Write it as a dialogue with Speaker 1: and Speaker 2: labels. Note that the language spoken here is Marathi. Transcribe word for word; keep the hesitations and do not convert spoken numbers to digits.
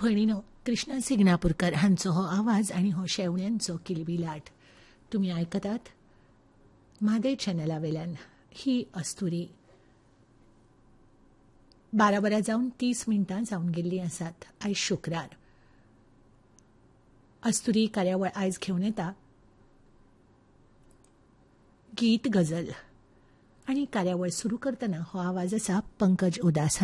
Speaker 1: भयणीनो, कृष्णा सिग्नापूरकर हांचो हो आवाज आनी हो शेवण्यांचो किलबिलाट तुमी आयकतात म्हादय चॅनला वेल्यान. ही अस्तुरी बारा बरां जावन तीस मिनटां जावन गेल्लीं आसात. आयज शुक्रार. अस्तुरी कार्यावळ आयज घेवन येता गीत गजल आनी कार्यावळ सुरू करतना हो आवाज आसा पंकज उदास